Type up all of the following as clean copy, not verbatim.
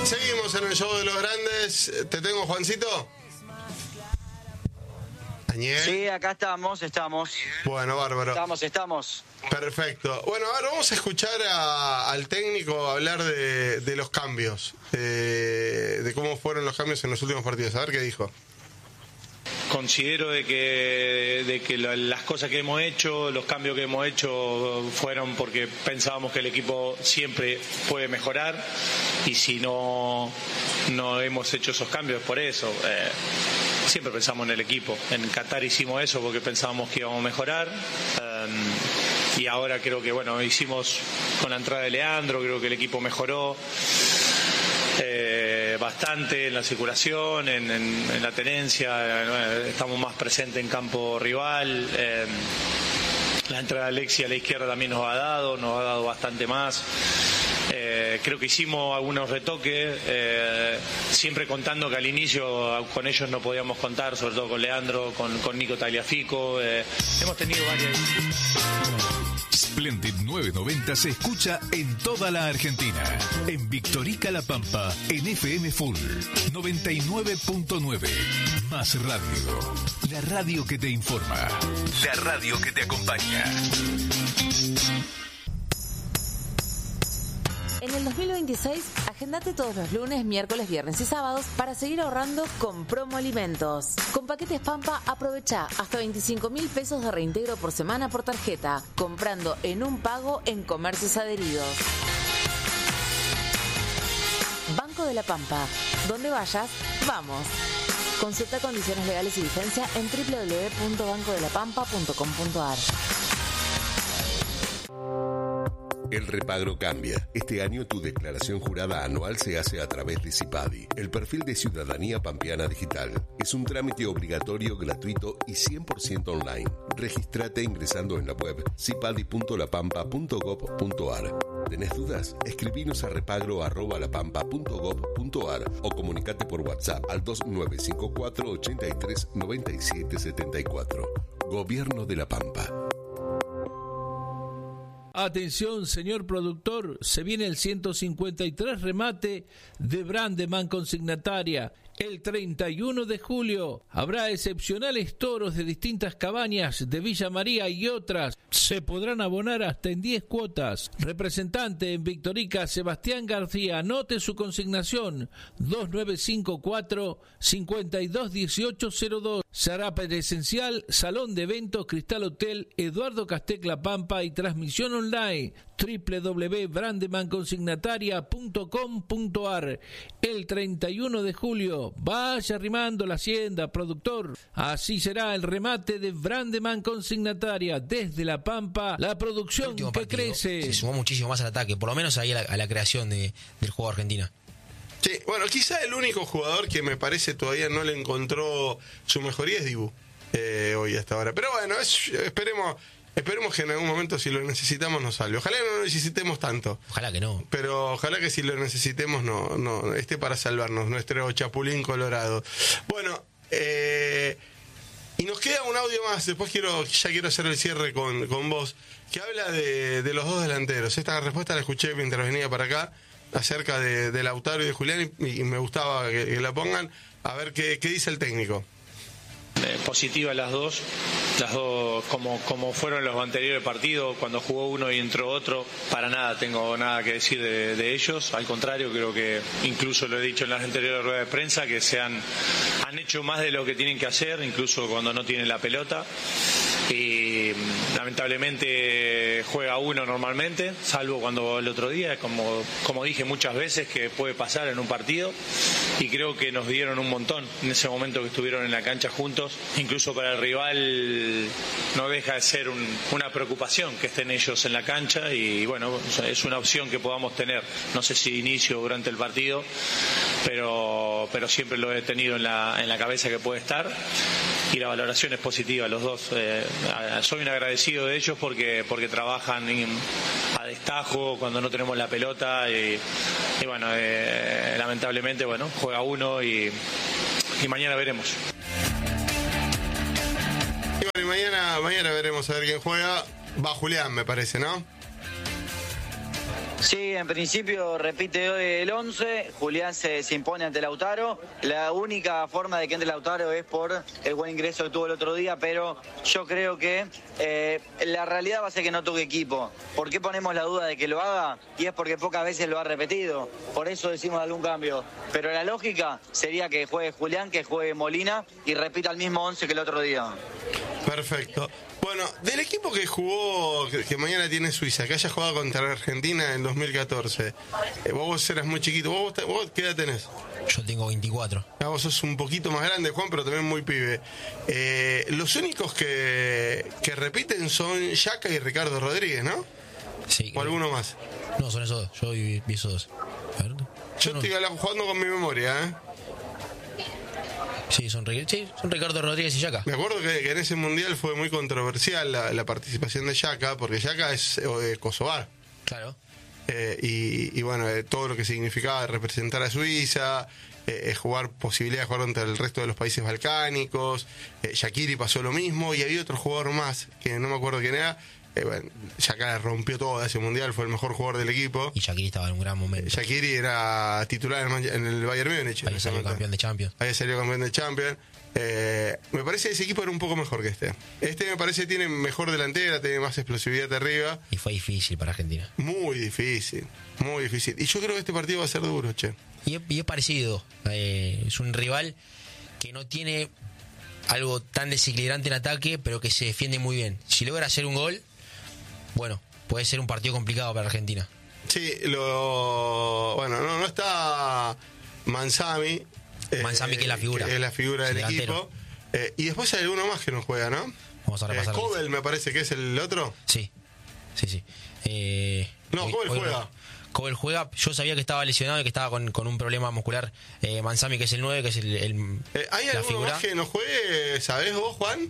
Seguimos en el show de los grandes. ¿Te tengo, Juancito? Daniel. Sí, acá estamos. Bueno, bárbaro. Estamos. Perfecto. Bueno, ahora vamos a escuchar al técnico hablar de los cambios, de cómo fueron los cambios en los últimos partidos. A ver qué dijo. Considero de que las cosas que hemos hecho, los cambios que hemos hecho fueron porque pensábamos que el equipo siempre puede mejorar, y si no hemos hecho esos cambios por eso. Siempre pensamos en el equipo. En Qatar hicimos eso porque pensábamos que íbamos a mejorar. Y ahora creo que hicimos con la entrada de Leandro, creo que el equipo mejoró bastante en la circulación, en la tenencia. Estamos más presentes en campo rival. La entrada de Alexis a la izquierda también nos ha dado bastante más. Creo que hicimos algunos retoques, siempre contando que al inicio con ellos no podíamos contar, sobre todo con Leandro, con Nico Tagliafico. Hemos tenido varias. Splendid 990 se escucha en toda la Argentina. En Victorica La Pampa, en FM Full 99.9. Más radio. La radio que te informa. La radio que te acompaña. En el 2026, agendate todos los lunes, miércoles, viernes y sábados para seguir ahorrando con Promo Alimentos. Con paquetes Pampa, aprovecha hasta 25.000 pesos de reintegro por semana por tarjeta, comprando en un pago en comercios adheridos. Banco de la Pampa. Donde vayas, vamos. Consulta condiciones legales y vigencia en www.bancodelapampa.com.ar. El repagro cambia. Este año tu declaración jurada anual se hace a través de CIPADI, el perfil de Ciudadanía Pampeana Digital. Es un trámite obligatorio, gratuito y 100% online. Regístrate ingresando en la web cipadi.lapampa.gov.ar. ¿Tenés dudas? Escribinos a repagro@lapampa.gov.ar o comunicate por WhatsApp al 2954 83 97 74. Gobierno de La Pampa. Atención, señor productor, se viene el 153 remate de Brandeman Consignataria. El 31 de julio habrá excepcionales toros de distintas cabañas de Villa María y otras. Se podrán abonar hasta en 10 cuotas. Representante en Victorica, Sebastián García. Anote su consignación: 2954-521802. Será presencial, Salón de Eventos, Cristal Hotel, Eduardo Castec La Pampa y transmisión online www.brandemanconsignataria.com.ar. El 31 de julio, vaya arrimando la hacienda, productor. Así será el remate de Brandeman Consignataria. Desde La Pampa, la producción que partido crece. Se sumó muchísimo más al ataque, por lo menos ahí a la creación del juego argentino. Sí, bueno, quizá el único jugador que me parece todavía no le encontró su mejoría es Dibu, hoy hasta ahora. Pero bueno, esperemos que en algún momento, si lo necesitamos, nos salve. Ojalá no lo necesitemos tanto. Ojalá que no. Pero ojalá que si lo necesitemos no esté para salvarnos, nuestro chapulín colorado. Bueno, y nos queda un audio más. Después quiero hacer el cierre con vos, que habla de los dos delanteros. Esta respuesta la escuché mientras venía para acá, acerca de Lautaro y de Julián, y me gustaba que la pongan. A ver qué dice el técnico. Positivas las dos como fueron los anteriores partidos, cuando jugó uno y entró otro. Para nada tengo nada que decir de ellos, al contrario, creo que incluso lo he dicho en las anteriores ruedas de prensa, que han hecho más de lo que tienen que hacer, incluso cuando no tienen la pelota. Y lamentablemente juega uno normalmente, salvo cuando el otro día, como dije muchas veces, que puede pasar en un partido, y creo que nos dieron un montón en ese momento que estuvieron en la cancha juntos. Incluso para el rival no deja de ser una preocupación que estén ellos en la cancha, y bueno, es una opción que podamos tener, no sé si inicio o durante el partido, pero siempre lo he tenido en la cabeza que puede estar, y la valoración es positiva, los dos. Soy un agradecido de ellos porque trabajan a destajo cuando no tenemos la pelota, y bueno, lamentablemente juega uno y mañana veremos. Y mañana veremos a ver quién juega. Va Julián, me parece, ¿no? Sí, en principio repite hoy el 11, Julián se impone ante Lautaro. La única forma de que entre Lautaro es por el buen ingreso que tuvo el otro día, pero yo creo que la realidad va a ser que no toque equipo. ¿Por qué ponemos la duda de que lo haga? Y es porque pocas veces lo ha repetido, por eso decimos algún cambio. Pero la lógica sería que juegue Julián, que juegue Molina y repita el mismo 11 que el otro día. Perfecto. Bueno, del equipo que jugó, que mañana tiene Suiza, que haya jugado contra Argentina en 2014, vos eras muy chiquito. ¿Vos qué edad tenés? Yo tengo 24. Vos sos un poquito más grande, Juan, pero también muy pibe. Los únicos que repiten son Yaka y Ricardo Rodríguez, ¿no? Sí. ¿O alguno más? No, son esos dos. Yo vi esos dos. A ver. Yo estoy jugando con mi memoria, ¿eh? Sí, son Ricardo Rodríguez y Yaka. Me acuerdo que en ese mundial fue muy controversial la participación de Yaka, porque Yaka es kosovar. Claro. Y bueno, todo lo que significaba representar a Suiza, jugar posibilidad de jugar contra el resto de los países balcánicos. Shaqiri pasó lo mismo, y había otro jugador más, que no me acuerdo quién era. Bueno, Yaka rompió todo ese mundial, fue el mejor jugador del equipo. Y Shaqiri estaba en un gran momento. Shaqiri era titular en el Bayern Múnich. Había salido campeón de Champions. Me parece que ese equipo era un poco mejor que este. Este me parece que tiene mejor delantera, tiene más explosividad arriba. Y fue difícil para Argentina. Muy difícil, muy difícil. Y yo creo que este partido va a ser duro, che. Y es parecido. Es un rival que no tiene algo tan desequilibrante en ataque, pero que se defiende muy bien. Si logra hacer un gol, bueno, puede ser un partido complicado para Argentina. Sí, bueno, no está Manzami. Manzami, que es la figura. Que es la figura del equipo. Y después hay alguno más que no juega, ¿no? Vamos a repasar. Kobel me parece que es el otro. Sí. Kobel juega. Kobel juega. Yo sabía que estaba lesionado y que estaba con un problema muscular. Manzami, que es el 9, que es ¿Hay la alguno figura más que no juegue? ¿Sabés vos, Juan?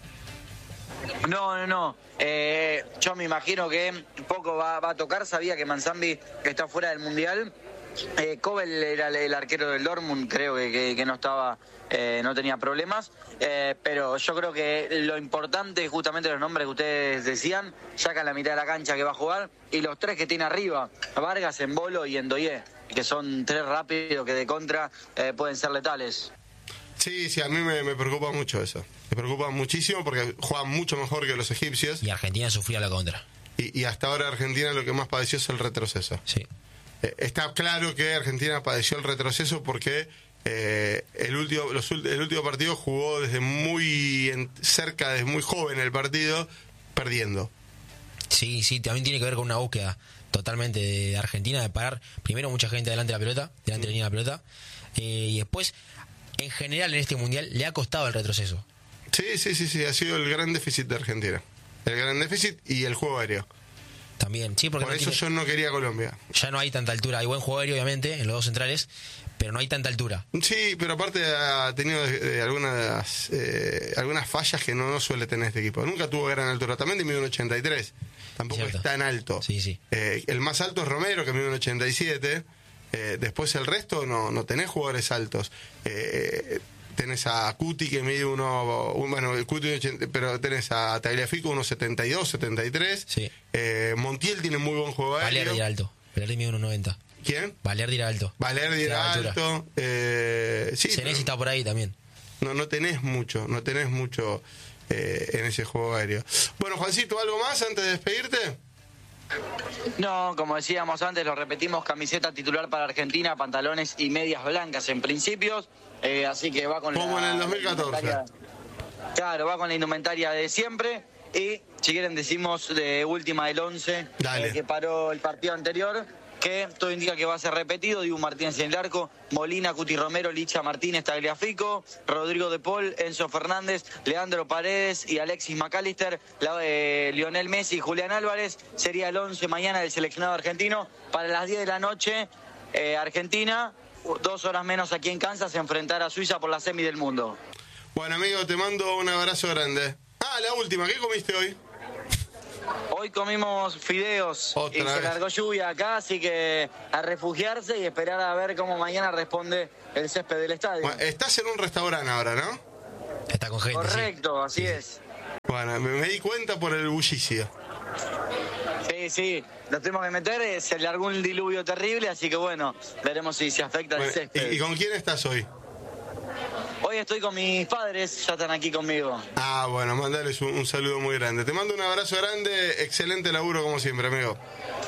No. Yo me imagino que poco va a tocar. Sabía que Manzambi está fuera del Mundial. Kobel era el arquero del Dortmund, creo que no estaba, no tenía problemas. Pero yo creo que lo importante, justamente los nombres que ustedes decían, Yaka en la mitad de la cancha que va a jugar, y los tres que tiene arriba, Vargas, Embolo y Ndoye, que son tres rápidos que de contra pueden ser letales. Sí, a mí me preocupa mucho eso. Me preocupa muchísimo porque juegan mucho mejor que los egipcios. Y Argentina sufría la contra. Y hasta ahora Argentina lo que más padeció es el retroceso. Sí. Está claro que Argentina padeció el retroceso porque el último partido jugó desde muy cerca, desde muy joven el partido, perdiendo. Sí, también tiene que ver con una búsqueda totalmente de Argentina, de parar primero mucha gente delante de la pelota, delante de la línea de la pelota, y después, en general en este mundial, le ha costado el retroceso. Sí, ha sido el gran déficit de Argentina. El gran déficit y el juego aéreo. También, sí, porque por eso yo no quería Colombia. Ya no hay tanta altura. Hay buen juego aéreo, obviamente, en los dos centrales, pero no hay tanta altura. Sí, pero aparte ha tenido algunas fallas que no suele tener este equipo. Nunca tuvo gran altura. También de mide 1,83. Tampoco es tan alto. Sí. El más alto es Romero, que mide 1,87. Después el resto no tenés jugadores altos. Tenés a Cuti, que mide pero tenés a Tagliafico 1,72, 73. Sí. Montiel tiene muy buen juego aéreo. Valerdi era alto. Valerdi mide 1,90. ¿Quién? Valerdi era alto. Valerdi era alto. Senesi está por ahí también. No tenés mucho en ese juego aéreo. Bueno, Juancito, ¿algo más antes de despedirte? No, como decíamos antes, lo repetimos, camiseta titular para Argentina, pantalones y medias blancas en principios. Así que va con como en el 2014. Claro, va con la indumentaria de siempre. Y si quieren decimos de última del 11 que paró el partido anterior, que todo indica que va a ser repetido. Dibu Martínez en el arco, Molina, Cuti Romero, Licha Martínez, Tagliafico, Rodrigo de Paul, Enzo Fernández, Leandro Paredes y Alexis McAllister, Lionel Messi y Julián Álvarez. Sería el 11 mañana del seleccionado argentino. Para las 10 de la noche, Argentina, 2 horas menos aquí en Kansas, se enfrentará a Suiza por la semi del mundo. Bueno, amigo, te mando un abrazo grande. La última, ¿qué comiste hoy? Hoy comimos fideos y se largó lluvia acá, así que a refugiarse y esperar a ver cómo mañana responde el césped del estadio. Bueno, estás en un restaurante ahora, ¿no? Está con gente. Correcto, así es. Bueno, me di cuenta por el bullicio. Sí, Sí, nos tenemos que meter, se largó un diluvio terrible, así que bueno, veremos si se afecta el césped. ¿Y con quién estás hoy? Hoy estoy con mis padres, ya están aquí conmigo. Bueno, mandales un saludo muy grande. Te mando un abrazo grande, excelente laburo como siempre, amigo.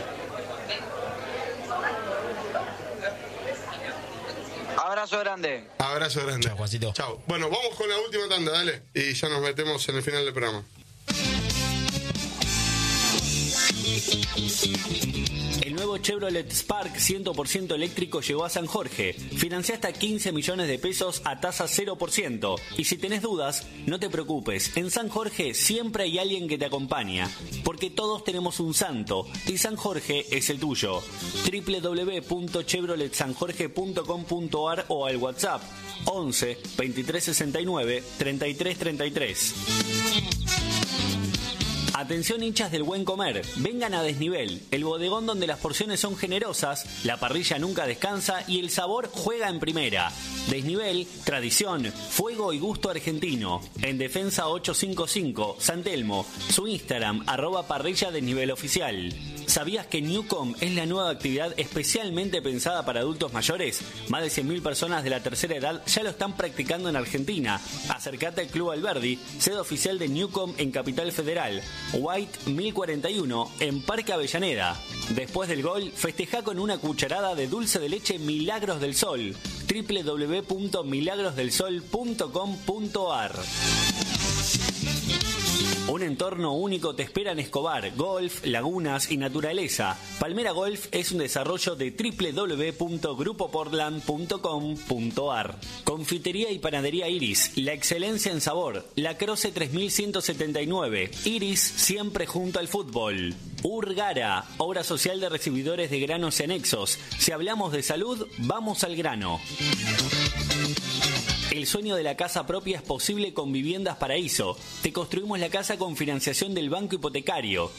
Abrazo grande. Abrazo grande. Chao, Juancito. Chao. Bueno, vamos con la última tanda, dale. Y ya nos metemos en el final del programa. El nuevo Chevrolet Spark 100% eléctrico llegó a San Jorge. Financia hasta 15 millones de pesos a tasa 0%. Y si tenés dudas, no te preocupes. En San Jorge siempre hay alguien que te acompaña. Porque todos tenemos un santo. Y San Jorge es el tuyo. www.chevroletsanjorge.com.ar o al WhatsApp 11 2369 3333. Atención hinchas del buen comer, vengan a Desnivel, el bodegón donde las porciones son generosas, la parrilla nunca descansa y el sabor juega en primera. Desnivel, tradición, fuego y gusto argentino. En Defensa 855, San Telmo, su Instagram, @parrilla Desnivel oficial. ¿Sabías que Newcom es la nueva actividad especialmente pensada para adultos mayores? Más de 100.000 personas de la tercera edad ya lo están practicando en Argentina. Acércate al Club Alberdi, sede oficial de Newcom en Capital Federal. White 1041 en Parque Avellaneda. Después del gol, festeja con una cucharada de dulce de leche Milagros del Sol. www.milagrosdelsol.com.ar. Un entorno único te espera en Escobar, golf, lagunas y naturaleza. Palmera Golf es un desarrollo de www.grupoportland.com.ar. Confitería y panadería Iris, la excelencia en sabor. La Croce 3179, Iris siempre junto al fútbol. Urgara, obra social de recibidores de granos y anexos. Si hablamos de salud, vamos al grano. El sueño de la casa propia es posible con Viviendas Paraíso. Te construimos la casa con financiación del Banco Hipotecario.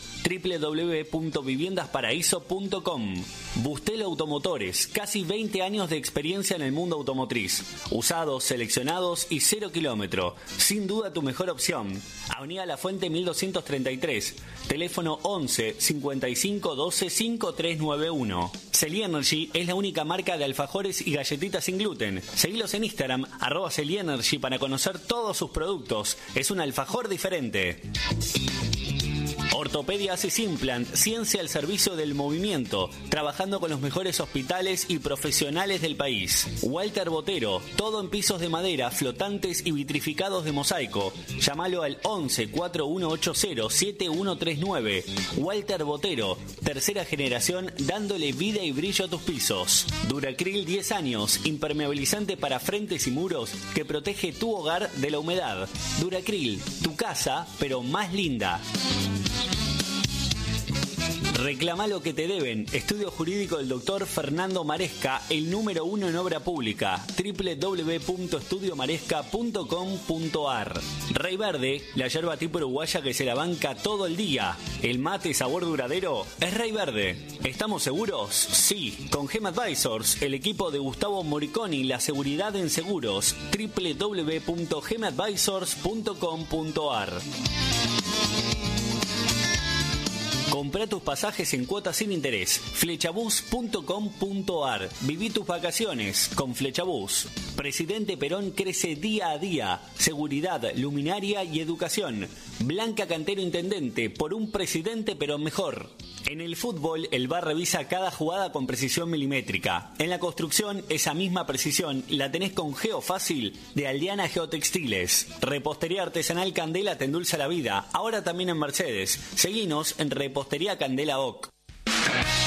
www.viviendasparaíso.com. Bustelo Automotores, casi 20 años de experiencia en el mundo automotriz. Usados, seleccionados y 0 kilómetro. Sin duda tu mejor opción. Avenida La Fuente 1233. Teléfono 11 55 12 5391. Celi Energy es la única marca de alfajores y galletitas sin gluten. Seguilos en Instagram, @Celi Energy, para conocer todos sus productos. Es un alfajor diferente. Ortopedia Asis Implant, ciencia al servicio del movimiento, trabajando con los mejores hospitales y profesionales del país. Walter Botero, todo en pisos de madera, flotantes y vitrificados de mosaico. Llámalo al 11 4180 7139. Walter Botero, tercera generación, dándole vida y brillo a tus pisos. Duracril 10 años, impermeabilizante para frentes y muros que protege tu hogar de la humedad. Duracril, tu casa, pero más linda. Reclama lo que te deben. Estudio jurídico del doctor Fernando Maresca, el número 1 en obra pública. www.estudiomaresca.com.ar. Rey Verde, la yerba tipo uruguaya que se la banca todo el día. El mate sabor duradero es Rey Verde. ¿Estamos seguros? Sí. Con Gem Advisors, el equipo de Gustavo Moriconi, la seguridad en seguros. www.gemadvisors.com.ar. Comprá tus pasajes en cuotas sin interés. Flechabus.com.ar. Viví tus vacaciones con Flechabus. Presidente Perón crece día a día. Seguridad, luminaria y educación. Blanca Cantero Intendente, por un presidente Perón mejor. En el fútbol, el VAR revisa cada jugada con precisión milimétrica. En la construcción, esa misma precisión la tenés con Geofácil de Aldeana Geotextiles. Repostería artesanal Candela te endulza la vida. Ahora también en Mercedes. Seguinos en Repostería Candela OC.